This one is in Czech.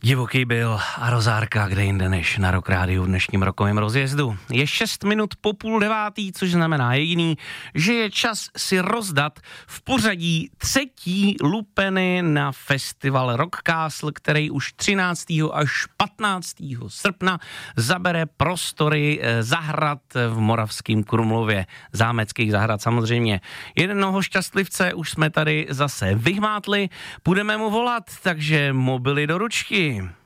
Divoký byl a rozárka kde jinde než na Rock Rádiu v dnešním rokovém rozjezdu. Je 6 minut po 8:30, což znamená jediný, že je čas si rozdat v pořadí třetí lupeny na festival Rock Castle, který už 13. až 15. srpna zabere prostory zahrad v Moravském Krumlově. Zámeckých zahrad samozřejmě. Jednoho šťastlivce už jsme tady zase vyhmátli, budeme mu volat, takže mobily do ručky.